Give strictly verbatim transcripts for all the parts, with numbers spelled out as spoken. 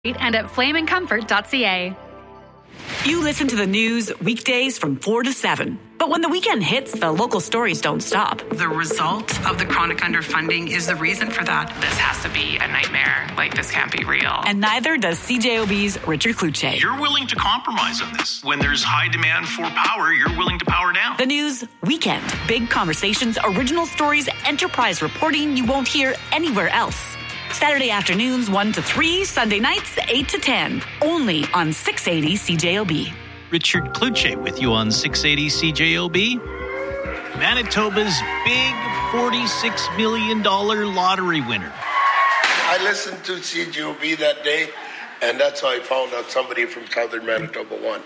and at flame and comfort dot c a. You listen to the news weekdays from four to seven. But when the weekend hits, the local stories don't stop. The result of the chronic underfunding is the reason for that. This has to be a nightmare. Like, this can't be real. And neither does C J O B's Richard Kluche. You're willing to compromise on this. When there's high demand for power, you're willing to power down. The news weekend. Big conversations, original stories, enterprise reporting you won't hear anywhere else. Saturday afternoons one to three, Sunday nights eight to ten. Only on six eighty C J O B. Richard Kluche with you on six eighty C J O B. Manitoba's big forty-six million dollars lottery winner. I listened to C J O B that day, and that's how I found out somebody from southern Manitoba won.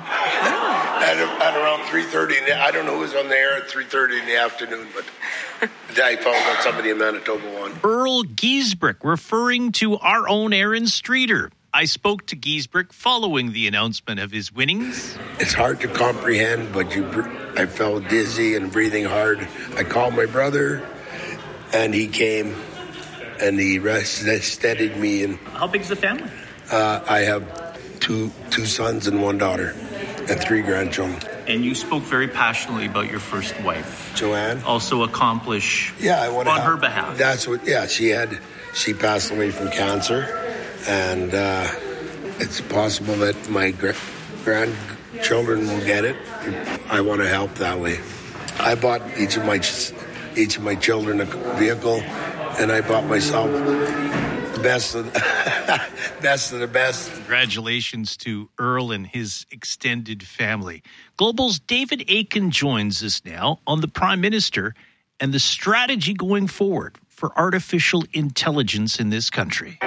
at, at around three thirty, I don't know who was on the air at three thirty in the afternoon, but I found out somebody in Manitoba won. Earl Giesbrecht referring to our own Aaron Streeter. I spoke to Giesbrecht following the announcement of his winnings. It's hard to comprehend, but you, I felt dizzy and breathing hard. I called my brother, and he came, and he steadied me. And how big's the family? Uh, I have two two sons and one daughter, and three grandchildren. And you spoke very passionately about your first wife, Joanne. Also accomplish yeah, I want on to her behalf. That's what. Yeah, she had. She passed away from cancer, and uh, it's possible that my gra- grandchildren will get it. I want to help that way. I bought each of my each of my children a vehicle, and I bought myself the best of the best of the best. Congratulations to Earl and his extended family. Global's David Akin joins us now on the Prime Minister and the strategy going forward for artificial intelligence in this country.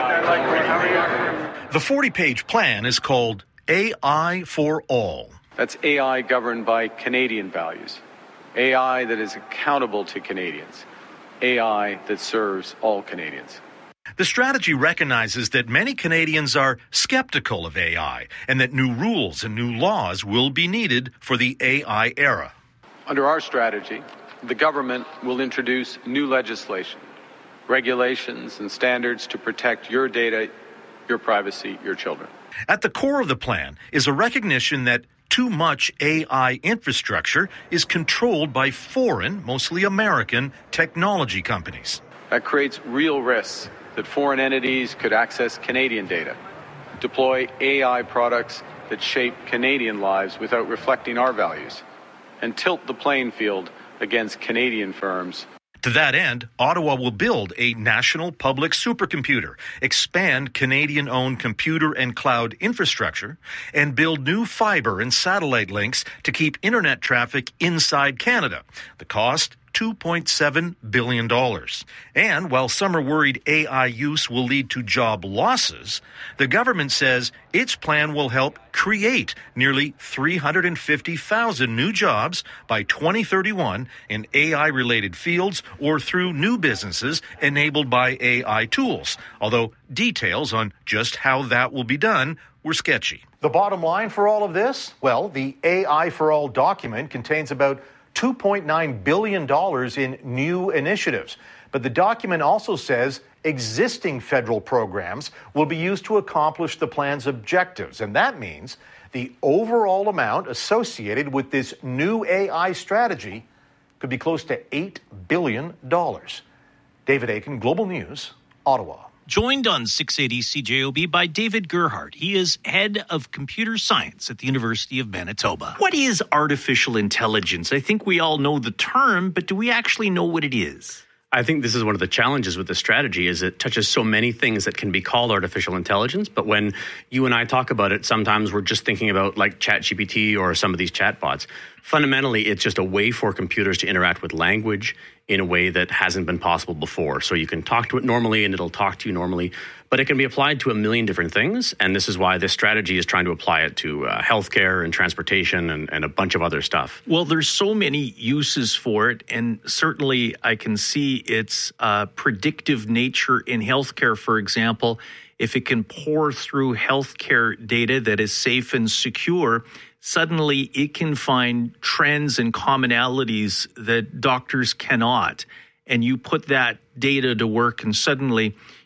The forty-page plan is called A I for All. That's A I governed by Canadian values. A I that is accountable to Canadians. A I that serves all Canadians. The strategy recognizes that many Canadians are skeptical of A I and that new rules and new laws will be needed for the A I era. Under our strategy, the government will introduce new legislation, regulations and standards to protect your data, your privacy, your children. At the core of the plan is a recognition that too much A I infrastructure is controlled by foreign, mostly American, technology companies. That creates real risks that foreign entities could access Canadian data, deploy A I products that shape Canadian lives without reflecting our values, and tilt the playing field against Canadian firms. To that end, Ottawa will build a national public supercomputer, expand Canadian-owned computer and cloud infrastructure, and build new fiber and satellite links to keep internet traffic inside Canada. The cost, two point seven billion dollars. And while some are worried A I use will lead to job losses, the government says its plan will help create nearly three hundred fifty thousand new jobs by twenty thirty-one in A I-related fields or through new businesses enabled by A I tools, although details on just how that will be done were sketchy. The bottom line for all of this? Well, the A I for All document contains about two point nine billion dollars in new initiatives. But the document also says existing federal programs will be used to accomplish the plan's objectives. And that means the overall amount associated with this new A I strategy could be close to eight billion dollars. David Akin, Global News, Ottawa. Joined on six eighty C J O B by David Gerhardt. He is head of computer science at the University of Manitoba. What is artificial intelligence? I think we all know the term, but do we actually know what it is? I think this is one of the challenges with the strategy is it touches so many things that can be called artificial intelligence. But when you and I talk about it, sometimes we're just thinking about like ChatGPT or some of these chatbots. Fundamentally, it's just a way for computers to interact with language in a way that hasn't been possible before. So you can talk to it normally and it'll talk to you normally, but it can be applied to a million different things. And this is why this strategy is trying to apply it to uh, healthcare and transportation and, and a bunch of other stuff. Well, there's so many uses for it. And certainly I can see its uh, predictive nature in healthcare, for example. If it can pour through healthcare data that is safe and secure, suddenly it can find trends and commonalities that doctors cannot. And you put that data to work and suddenly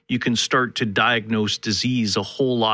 you can start to diagnose disease a whole lot